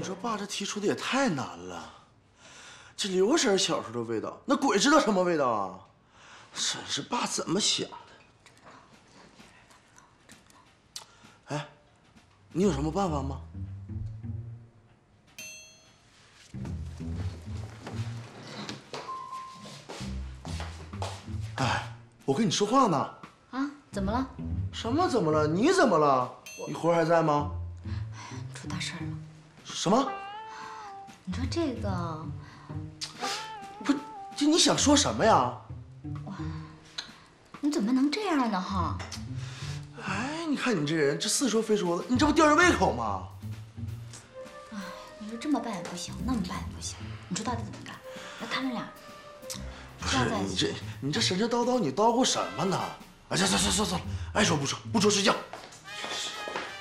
说爸这题出的也太难了，这刘婶小时候的味道，那鬼知道什么味道啊？真是爸怎么想的？哎，你有什么办法吗？哎，我跟你说话呢。 啊？怎么了？ 什么怎么了？你怎么了？你魂还在吗？ 出大事儿了！ 什么？ 你说这个， 不，这你想说什么呀？ 你怎么能这样呢？哈！ 哎，你看你这人，这似说非说的，你这不吊人胃口吗？ 哎，你说这么办也不行，那么办也不行，你说到底怎么干？那他们俩不是你这神神叨叨，你叨咕什么呢？哎，算了，爱说不说，不说睡觉。